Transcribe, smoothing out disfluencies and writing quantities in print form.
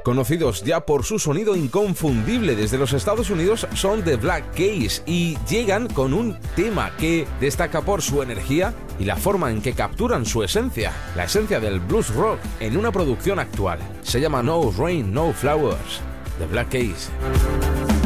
Conocidos ya por su sonido inconfundible desde los Estados Unidos, son The Black Keys y llegan con un tema que destaca por su energía y la forma en que capturan su esencia, la esencia del blues rock en una producción actual. Se llama No Rain, No Flowers, The Black Keys.